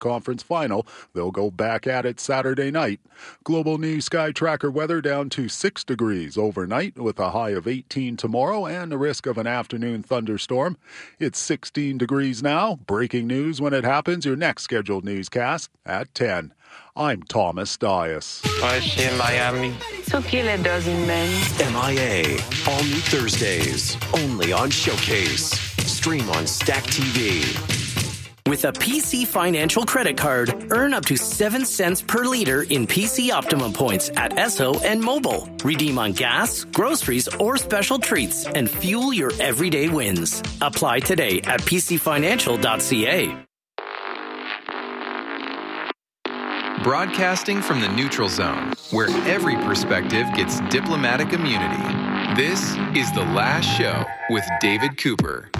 conference final. They'll go back at it Saturday night. Global News Sky Tracker weather down to 6 degrees overnight with a high of 18 tomorrow and the risk of an afternoon thunderstorm. It's 16 degrees now. Breaking news when it happens. Your next scheduled newscast at 10. I'm Thomas Dias. I see in Miami. To kill a dozen men. MIA. All new Thursdays. Only on Showcase. Stream on Stack TV. With a PC Financial credit card, earn up to 7 cents per liter in PC Optimum points at Esso and Mobile. Redeem on gas, groceries, or special treats and fuel your everyday wins. Apply today at pcfinancial.ca. Broadcasting from the neutral zone, where every perspective gets diplomatic immunity. This is The Last Show with David Cooper.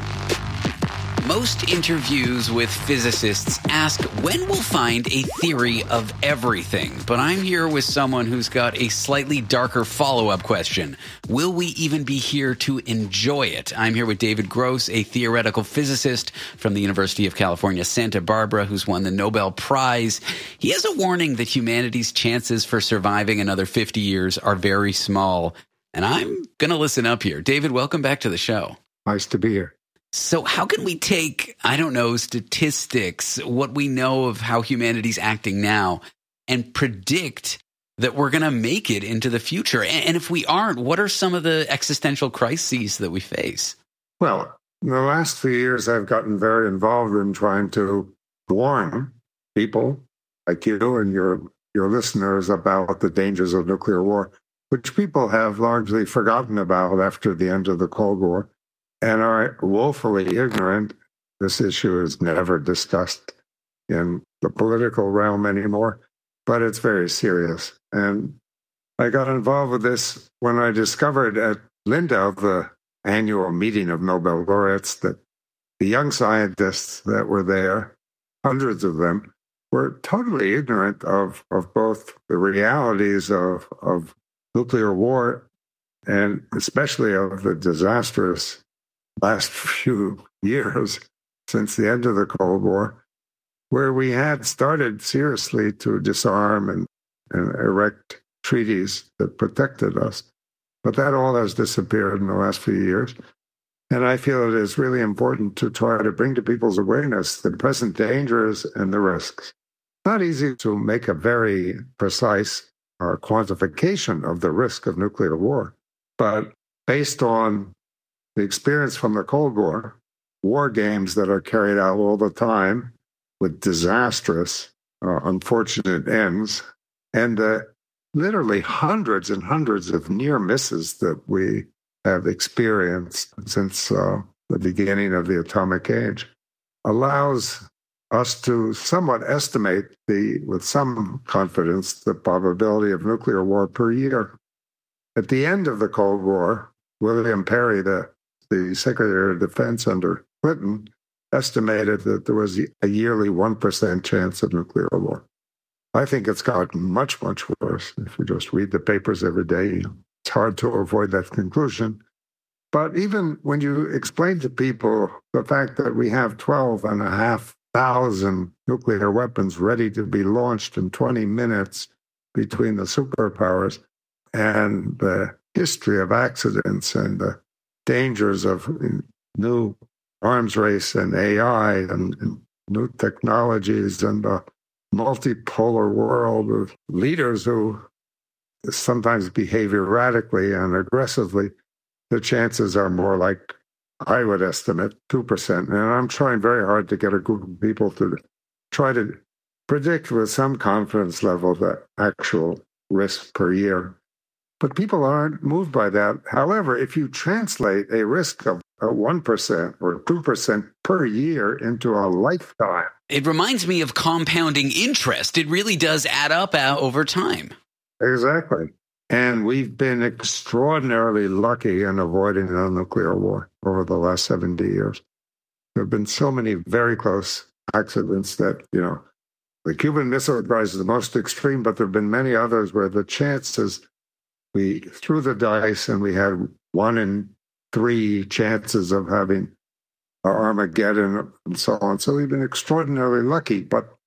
Most interviews with physicists ask when we'll find a theory of everything. But I'm here with someone who's got a slightly darker follow-up question. Will we even be here to enjoy it? I'm here with David Gross, a theoretical physicist from the University of California, Santa Barbara, who's won the Nobel Prize. He has a warning that humanity's chances for surviving another 50 years are very small. And I'm going to listen up here. David, welcome back to the show. Nice to be here. So how can we take, statistics, what we know of how humanity's acting now, and predict that we're going to make it into the future? And if we aren't, what are some of the existential crises that we face? Well, in the last few years, I've gotten very involved in trying to warn people like you and your listeners about the dangers of nuclear war, which people have largely forgotten about after the end of the Cold War. And are woefully ignorant. This issue is never discussed in the political realm anymore, but it's very serious. And I got involved with this when I discovered at Lindau, the annual meeting of Nobel laureates, that the young scientists that were there, hundreds of them, were totally ignorant of both the realities of nuclear war and especially of the disastrous last few years since the end of the Cold War, where we had started seriously to disarm and erect treaties that protected us. But that all has disappeared in the last few years. And I feel it is really important to try to bring to people's awareness the present dangers and the risks. It's not easy to make a very precise quantification of the risk of nuclear war, but based on the experience from the Cold war games that are carried out all the time with disastrous, unfortunate ends, and literally hundreds and hundreds of near misses that we have experienced since the beginning of the atomic age, allows us to somewhat estimate with some confidence the probability of nuclear war per year. At the end of the Cold War, William Perry, the Secretary of Defense under Clinton, estimated that there was a yearly 1% chance of nuclear war. I think it's gotten much, much worse. If you just read the papers every day, it's hard to avoid that conclusion. But even when you explain to people the fact that we have 12,500 nuclear weapons ready to be launched in 20 minutes between the superpowers, and the history of accidents and the dangers of new arms race and AI and new technologies and the multipolar world of leaders who sometimes behave erratically and aggressively, the chances are more like, I would estimate, 2%. And I'm trying very hard to get a group of people to try to predict with some confidence level the actual risk per year. But people aren't moved by that. However, if you translate a risk of 1% or 2% per year into a lifetime. It reminds me of compounding interest. It really does add up over time. Exactly. And we've been extraordinarily lucky in avoiding a nuclear war over the last 70 years. There have been so many very close accidents that, the Cuban Missile Crisis is the most extreme, but there have been many others where the chances, we threw the dice and we had 1 in 3 chances of having Armageddon and so on. So we've been extraordinarily lucky. But